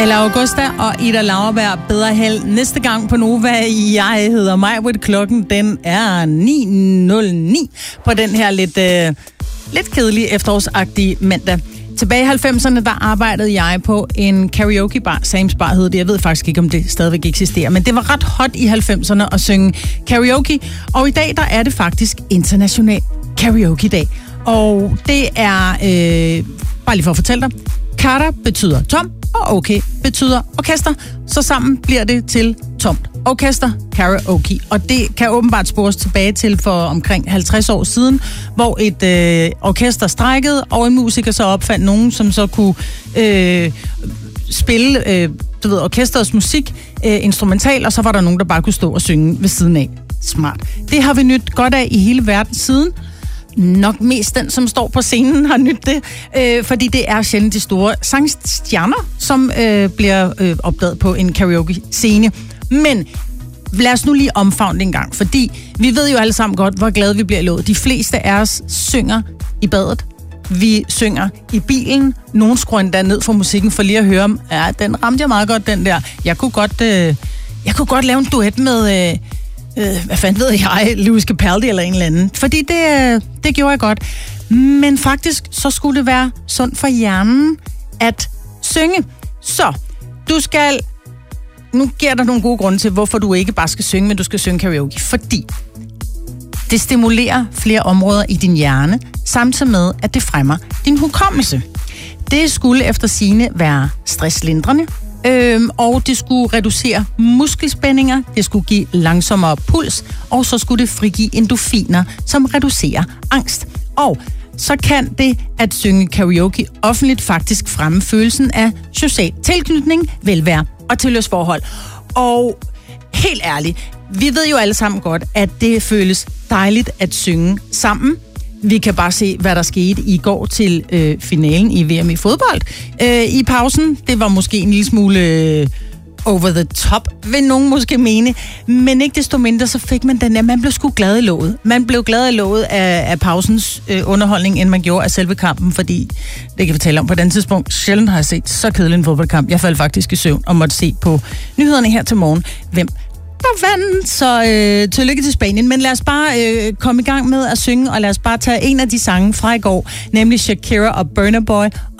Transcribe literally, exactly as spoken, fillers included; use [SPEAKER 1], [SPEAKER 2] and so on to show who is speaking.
[SPEAKER 1] Ella Augusta og Ida Lauerberg, bedre held næste gang på Nova. Jeg hedder Majbrit. Klokken den er ni nul ni på den her lidt, øh, lidt kedelige efterårsagtige mandag. Tilbage i halvfemserne, der arbejdede jeg på en karaokebar. Sam's Bar hed det. Jeg ved faktisk ikke, om det stadigvæk eksisterer. Men det var ret hot i halvfemserne at synge karaoke. Og i dag, der er det faktisk international karaoke-dag. Og det er, øh, bare lige for at fortælle dig, Kara betyder tom, og okay betyder orkester. Så sammen bliver det til tomt orkester karaoke. Og det kan åbenbart spores tilbage til for omkring halvtreds år siden, hvor et øh, orkester strejkede, og en musiker så opfandt nogen, som så kunne øh, spille øh, du ved, orkesterets musik øh, instrumental, og så var der nogen, der bare kunne stå og synge ved siden af. Smart. Det har vi nyt godt af i hele verden siden. Nok mest den, som står på scenen, har nyt det, øh, fordi det er sjældent de store sangstjerner, som øh, bliver øh, opdaget på en karaoke-scene. Men lad os nu lige omfavne det en gang, fordi vi ved jo alle sammen godt, hvor glade vi bliver i låget. De fleste af os synger i badet. Vi synger i bilen. Nogen skruer endda ned for musikken for lige at høre, ja, den ramte jeg meget godt, den der. Jeg kunne godt, øh, jeg kunne godt lave en duet med... Øh, Øh, hvad fanden ved jeg, Lewis Capaldi eller en eller anden. Fordi det, det gjorde jeg godt. Men faktisk, så skulle det være sundt for hjernen at synge. Så, du skal... Nu giver der nogle gode grunde til, hvorfor du ikke bare skal synge, men du skal synge karaoke. Fordi det stimulerer flere områder i din hjerne, samtidig med, at det fremmer din hukommelse. Det skulle efter sigende være stresslindrende. Øhm, og det skulle reducere muskelspændinger, det skulle give langsommere puls, og så skulle det frigive endorfiner, som reducerer angst. Og så kan det at synge karaoke offentligt faktisk fremme følelsen af social tilknytning, velvære og tilhørsforhold. Og helt ærligt, vi ved jo alle sammen godt, at det føles dejligt at synge sammen. Vi kan bare se, hvad der skete i går til øh, finalen i V M i fodbold. Øh, I pausen, det var måske en lille smule øh, over the top, vil nogen måske mene. Men ikke desto mindre, så fik man den der, man blev sgu glad i låget. Man blev glad i låget af, af pausens øh, underholdning, end man gjorde af selve kampen, fordi, det kan vi fortælle om på den tidspunkt, sjældent har jeg set så kedelig en fodboldkamp. Jeg faldt faktisk i søvn og måtte se på nyhederne her til morgen, hvem der vandt, så øh, tillykke til Spanien. Men lad os bare øh, komme i gang med at synge, og lad os bare tage en af de sange fra i går, nemlig Shakira og Burna Boy